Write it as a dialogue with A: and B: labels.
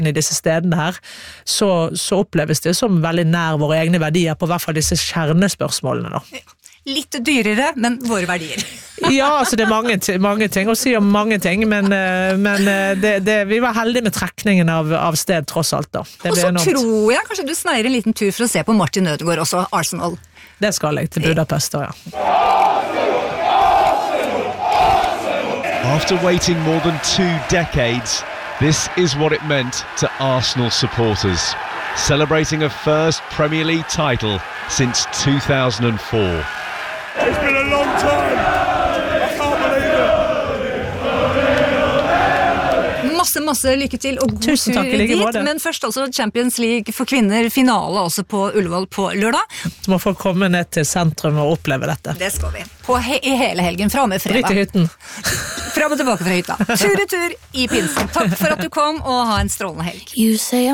A: maten I disse stedene her, så oppleves det som veldig nær våre egne verdier på hvert fall disse kjernespørsmålene da.
B: Litt dyrere, men våre verdier.
A: Ja, altså det mange ting å si om mange ting, men vi var heldige med trekningen av sted tross alt da.
B: Og så tror jeg kanskje du sneier en liten tur for å se på Martin Ødegaard også, Arsenal.
A: Det skal jeg til Budapest da, ja.
C: After waiting more than 2 decades, this is what it meant to Arsenal supporters, celebrating a first Premier League title since 2004.
D: It's been a long time. I can't believe it.
B: Masse lykke til og god
A: Tusen takk,
B: tur dit, men først altså Champions League for kvinner, finale også på Ullevål på lørdag.
A: Så må folk komme ned til sentrum og oppleve dette.
B: Det skal vi. I hele helgen, fra med fredag.
A: Drit I hytten.
B: Fram og tilbake fra hytta. Tur I pinsen. Takk for at du kom, og ha en strålende helg.